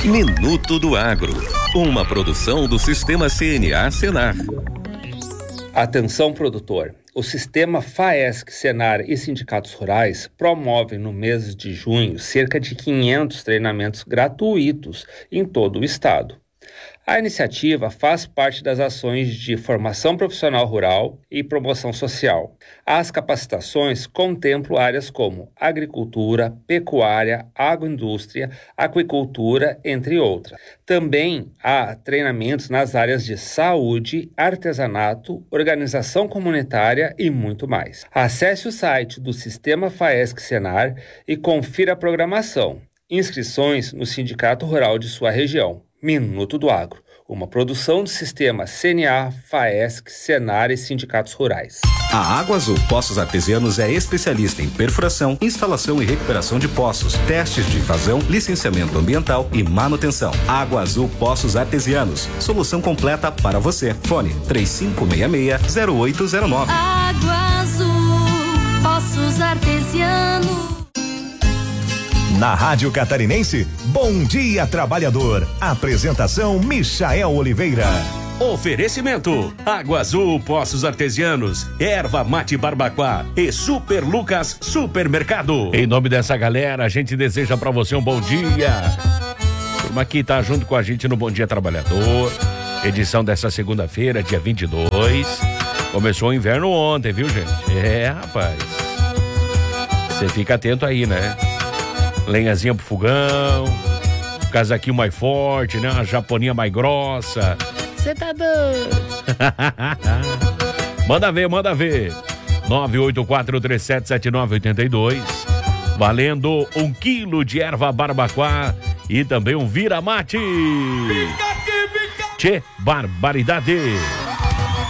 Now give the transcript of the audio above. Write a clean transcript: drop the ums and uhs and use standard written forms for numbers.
Minuto do Agro, uma produção do Sistema CNA Senar. Atenção, produtor. O Sistema FAESC, Senar e Sindicatos Rurais promovem no mês de junho cerca de 500 treinamentos gratuitos em todo o estado. A iniciativa faz parte das ações de formação profissional rural e promoção social. As capacitações contemplam áreas como agricultura, pecuária, agroindústria, aquicultura, entre outras. Também há treinamentos nas áreas de saúde, artesanato, organização comunitária e muito mais. Acesse o site do Sistema FAESC Senar e confira a programação. Inscrições no Sindicato Rural de sua região. Minuto do Agro, uma produção do Sistema CNA, FAESC, Senar e Sindicatos Rurais. A Água Azul Poços Artesianos é especialista em perfuração, instalação e recuperação de poços, testes de vazão, licenciamento ambiental e manutenção. Água Azul Poços Artesianos, solução completa para você. Fone 3566-0809. Água Azul Poços Artesianos. Na Rádio Catarinense, Bom Dia Trabalhador. Apresentação Michael Oliveira. Oferecimento: Água Azul Poços Artesianos, Erva Mate Barbacoa e Super Lucas Supermercado. Em nome dessa galera, a gente deseja pra você um bom dia. Turma que tá junto com a gente no Bom Dia Trabalhador, edição dessa segunda-feira, dia 22. Começou o inverno ontem, viu, gente? É, rapaz. Você fica atento aí, né? Lenhazinha pro fogão, casaquinho mais forte, né? Uma japoninha mais grossa. Você tá doido? Manda ver. 984377982. Valendo 1 quilo de erva barbacoa e também um vira-mate. Tchê, barbaridade.